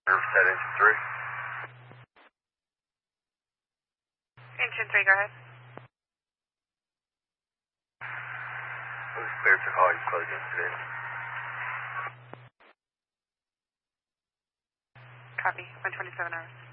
Riverside engine 3. Engine 3, go ahead. It was clear to call you close incident. Copy, 127 hours.